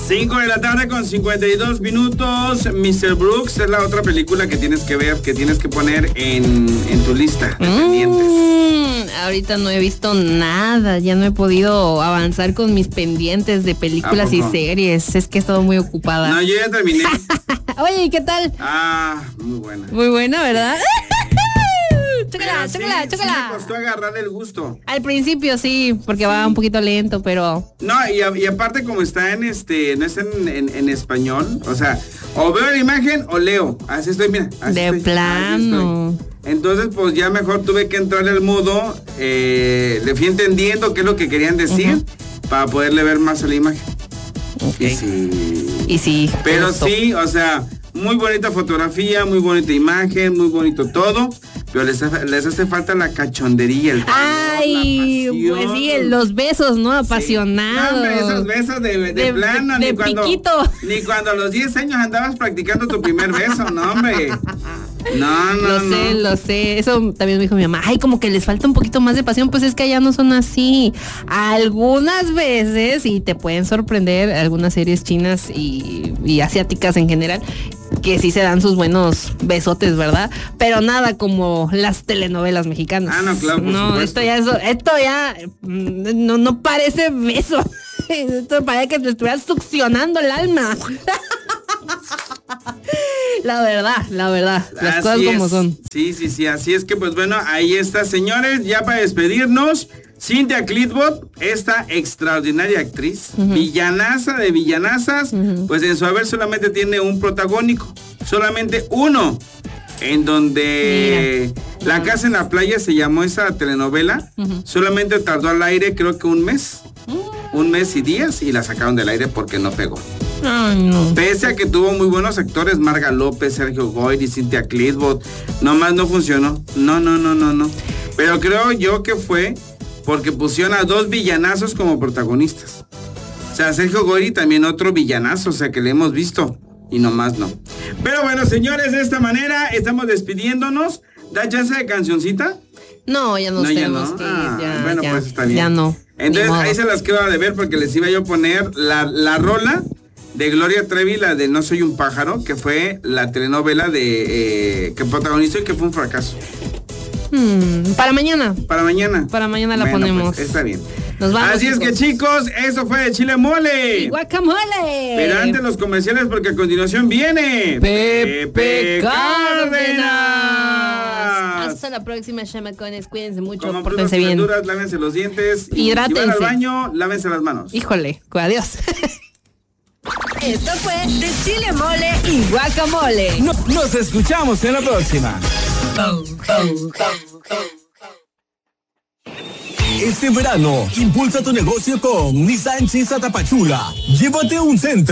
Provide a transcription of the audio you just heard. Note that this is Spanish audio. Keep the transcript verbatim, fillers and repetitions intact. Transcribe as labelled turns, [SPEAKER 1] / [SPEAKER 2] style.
[SPEAKER 1] cinco de la tarde con cincuenta y dos minutos. mister Brooks es la otra película que tienes que ver, que tienes que poner en, en tu lista de mm, pendientes.
[SPEAKER 2] Ahorita no he visto nada, ya no he podido avanzar con mis pendientes de películas y series. Es que he estado muy ocupada.
[SPEAKER 1] No, yo ya terminé.
[SPEAKER 2] Oye, ¿qué tal?
[SPEAKER 1] Ah, muy buena.
[SPEAKER 2] Muy buena, ¿verdad? Chócala, chócala,
[SPEAKER 1] sí,
[SPEAKER 2] chócala.
[SPEAKER 1] Sí me costó agarrar el gusto.
[SPEAKER 2] Al principio sí, porque sí. va un poquito lento, pero...
[SPEAKER 1] No, y, y aparte como está en este, no está en, en, en español, o sea, o veo la imagen o leo. Así estoy, mira. Así
[SPEAKER 2] de
[SPEAKER 1] estoy,
[SPEAKER 2] plano.
[SPEAKER 1] Entonces, pues ya mejor tuve que entrarle al modo, eh, le fui entendiendo qué es lo que querían decir, uh-huh. para poderle ver más a la imagen.
[SPEAKER 2] Okay.
[SPEAKER 1] Y sí.
[SPEAKER 2] Y sí.
[SPEAKER 1] Pero sí, o sea, muy bonita fotografía, muy bonita imagen, muy bonito todo. Pero les, les hace falta la cachondería, el calor,
[SPEAKER 2] ay,
[SPEAKER 1] la
[SPEAKER 2] pues sí, los besos, ¿no? Apasionados.
[SPEAKER 1] Sí. No, esos besos de, de, de plano,
[SPEAKER 2] de,
[SPEAKER 1] ni,
[SPEAKER 2] de
[SPEAKER 1] cuando, ni cuando a los diez años andabas practicando tu primer beso, no, hombre. No, no,
[SPEAKER 2] Lo
[SPEAKER 1] no.
[SPEAKER 2] sé, lo sé. Eso también me dijo mi mamá. Ay, como que les falta un poquito más de pasión. Pues es que allá no son así. Algunas veces, y te pueden sorprender algunas series chinas y, y asiáticas en general, que sí se dan sus buenos besotes, ¿verdad? Pero nada como las telenovelas mexicanas.
[SPEAKER 1] Ah, no, claro, por
[SPEAKER 2] No,
[SPEAKER 1] supuesto.
[SPEAKER 2] esto ya, eso, esto ya no, no parece beso. Esto parece que te estuvieras succionando el alma. La verdad, la verdad, las
[SPEAKER 1] así
[SPEAKER 2] cosas
[SPEAKER 1] es.
[SPEAKER 2] como son.
[SPEAKER 1] Sí, sí, sí, así es que pues bueno, ahí está, señores, ya para despedirnos, Cynthia Clitwood, esta extraordinaria actriz, uh-huh. villanaza de villanazas, uh-huh. pues en su haber solamente tiene un protagónico, solamente uno, en donde Mira. La casa en la playa se llamó esa telenovela, uh-huh. solamente tardó al aire creo que un mes, uh-huh. un mes y días y la sacaron del aire porque no pegó.
[SPEAKER 2] Ay, no.
[SPEAKER 1] Pese a que tuvo muy buenos actores, Marga López, Sergio Goyri, Cynthia Clitwood, nomás no funcionó. No, no, no, no, no. Pero creo yo que fue porque pusieron a dos villanazos como protagonistas. O sea, Sergio Goyri también otro villanazo, o sea, que le hemos visto. Y nomás no. Pero bueno, señores, de esta manera estamos despidiéndonos. ¿Da chance de cancioncita?
[SPEAKER 2] No, ya nos
[SPEAKER 1] no,
[SPEAKER 2] tenemos
[SPEAKER 1] ya no.
[SPEAKER 2] que ir.
[SPEAKER 1] Ah,
[SPEAKER 2] ya,
[SPEAKER 1] bueno,
[SPEAKER 2] ya,
[SPEAKER 1] pues está bien.
[SPEAKER 2] Ya no.
[SPEAKER 1] Entonces ahí se las quedo a deber porque les iba yo a poner la, la rola de Gloria Trevi, la de No soy un pájaro, que fue la telenovela de eh, que protagonizó y que fue un fracaso.
[SPEAKER 2] Hmm, para mañana.
[SPEAKER 1] Para mañana.
[SPEAKER 2] Para mañana la
[SPEAKER 1] bueno,
[SPEAKER 2] ponemos.
[SPEAKER 1] Pues, está bien.
[SPEAKER 2] Nos vamos,
[SPEAKER 1] así
[SPEAKER 2] chicos.
[SPEAKER 1] es que chicos, eso fue de Chile Mole.
[SPEAKER 2] Y guacamole.
[SPEAKER 1] Pero antes los comerciales porque a continuación viene
[SPEAKER 2] Pepe, Pepe Cárdenas.
[SPEAKER 1] Cárdenas.
[SPEAKER 2] Hasta la próxima, chamacones. Cuídense mucho,
[SPEAKER 1] Como
[SPEAKER 2] pórtense bien.
[SPEAKER 1] Verduras, lávense los dientes.
[SPEAKER 2] Hidrátense.
[SPEAKER 1] Y si van al baño, lávense las manos.
[SPEAKER 2] Híjole, adiós.
[SPEAKER 3] Esto fue de Chile Mole y Guacamole.
[SPEAKER 4] No, nos escuchamos en la próxima.
[SPEAKER 3] Oh, oh, oh, oh.
[SPEAKER 4] Este verano, impulsa tu negocio con Nissan Chisa Tapachula. Llévate un Sentra.